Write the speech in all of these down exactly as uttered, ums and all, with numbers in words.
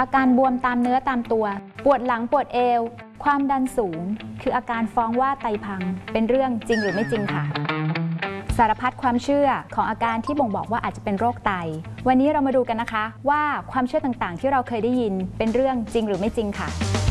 อาการบวมตามเนื้อตามตัวปวดหลังปวดเอวความดันสูงคืออาการฟ้องว่าไตพังเป็นเรื่องจริงหรือไม่จริงค่ะสารพัดความเชื่อของอาการที่บ่งบอกว่าอาจจะเป็นโรคไตวันนี้เรามาดูกันนะคะว่าความเชื่อต่างๆที่เราเคยได้ยินเป็นเรื่องจริงหรือไม่จริงค่ะ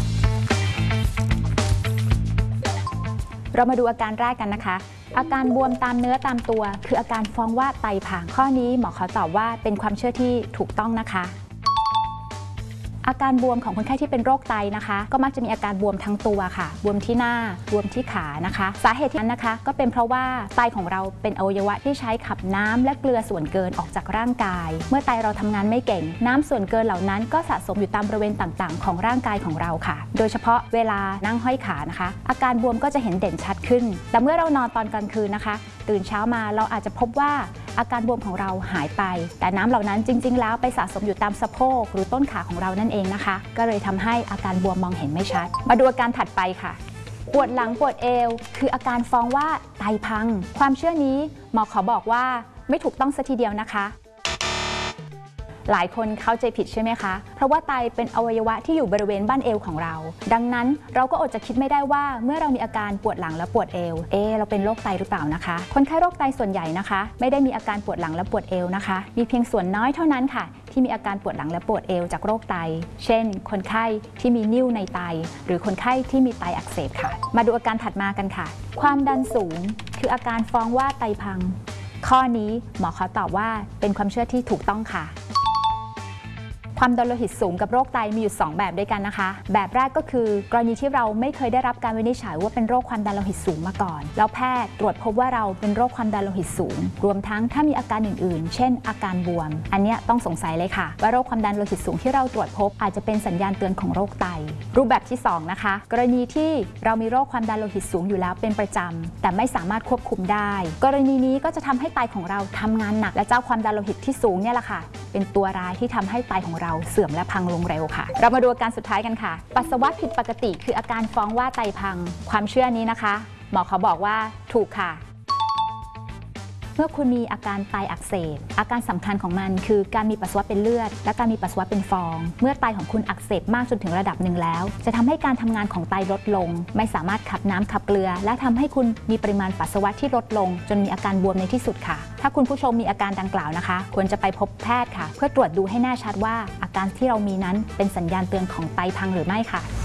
เรามาดูอาการแรกกันนะคะอาการบวมตามเนื้อตามตัวคืออาการฟ้องว่าไตพังข้อนี้หมอเขาตอบว่าเป็นความเชื่อที่ถูกต้องนะคะอาการบวมของคนไข้ที่เป็นโรคไตนะคะก็มักจะมีอาการบวมทั้งตัวค่ะบวมที่หน้าบวมที่ขานะคะสาเหตุนั้นนะคะก็เป็นเพราะว่าไตของเราเป็นอวัยวะที่ใช้ขับน้ำและเกลือส่วนเกินออกจากร่างกายเมื่อไตเราทำงานไม่เก่งน้ำส่วนเกินเหล่านั้นก็สะสมอยู่ตามบริเวณต่างๆของร่างกายของเราค่ะโดยเฉพาะเวลานั่งห้อยขานะคะอาการบวมก็จะเห็นเด่นชัดขึ้นแต่เมื่อเรานอนตอนกลางคืนนะคะตื่นเช้ามาเราอาจจะพบว่าอาการบวมของเราหายไปแต่น้ำเหล่านั้นจริงๆแล้วไปสะสมอยู่ตามสะโพกหรือต้นขาของเรานั่นเองนะคะก็เลยทำให้อาการบวมมองเห็นไม่ชัดมาดูอาการถัดไปค่ะปวดหลังปวดเอวคืออาการฟ้องว่าไตพังความเชื่อนี้หมอขอบอกว่าไม่ถูกต้องซะทีเดียวนะคะหลายคนเข้าใจผิดใช่ไหมคะเพราะว่าไตเป็นอวัยวะที่อยู่บริเวณบั้นเอวของเราดังนั้นเราก็อดจะคิดไม่ได้ว่าเมื่อเรามีอาการปวดหลังและปวดเอวเอเราเป็นโรคไตหรือเปล่านะคะคนไข้โรคไตส่วนใหญ่นะคะไม่ได้มีอาการปวดหลังและปวดเอวนะคะมีเพียงส่วนน้อยเท่านั้นค่ะที่มีอาการปวดหลังและปวดเอวจากโรคไตเช่นคนไข้ที่มีนิ่วในไตหรือคนไข้ที่มีไตอักเสบค่ะมาดูอาการถัดมากันค่ะความดันสูงคืออาการฟ้องว่าไตพังข้อนี้หมอขอตอบว่าเป็นความเชื่อที่ถูกต้องค่ะความดันโลหิตสูงกับโรคไตมีอยู่สองแบบด้วยกันนะคะแบบแรกก็คือกรณีที่เราไม่เคยได้รับการวินิจฉัยว่าเป็นโรคความดันโลหิตสูงมาก่อนแล้วแพทย์ตรวจพบว่าเราเป็นโรคความดันโลหิตสูงรวมทั้งถ้ามีอาการอื่นๆเช่นอาการบวมอันนี้ต้องสงสัยเลยค่ะว่าโรคความดันโลหิตสูงที่เราตรวจพบอาจจะเป็นสัญญาณเตือนของโรคไตรูปแบบที่สองนะคะกรณีที่เรามีโรคความดันโลหิตสูงอยู่แล้วเป็นประจำแต่ไม่สามารถควบคุมได้กรณีนี้ก็จะทำให้ไตของเราทำงานหนักและเจ้าความดันโลหิตที่สูงเนี่ยแหละค่ะเป็นตัวร้ายที่ทำให้ไตของเราเสื่อมและพังลงเร็วค่ะเรามาดูอาการสุดท้ายกันค่ะปัสสาวะผิดปกติคืออาการฟ้องว่าไตพังความเชื่อนี้นะคะหมอเขาบอกว่าถูกค่ะเมื่อคุณมีอาการไตอักเสบอาการสำคัญของมันคือการมีปัสสาวะเป็นเลือดและการมีปัสสาวะเป็นฟองเมื่อไตของคุณอักเสบมากจนถึงระดับหนึ่งแล้วจะทำให้การทำงานของไตลดลงไม่สามารถขับน้ำขับเกลือและทำให้คุณมีปริมาณปัสสาวะที่ลดลงจนมีอาการบวมในที่สุดค่ะถ้าคุณผู้ชมมีอาการดังกล่าวนะคะควรจะไปพบแพทย์ค่ะเพื่อตรวจดูให้แน่ชัดว่าอาการที่เรามีนั้นเป็นสัญญาณเตือนของไตพังหรือไม่ค่ะ